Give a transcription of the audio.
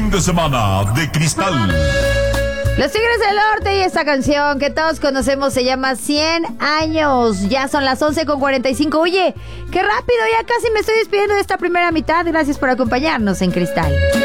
fin de semana de Cristal. Los Tigres del Norte y esta canción que todos conocemos se llama 100 años. Ya son las 11:45. Oye, qué rápido, ya casi me estoy despidiendo de esta primera mitad. Gracias por acompañarnos en Cristal.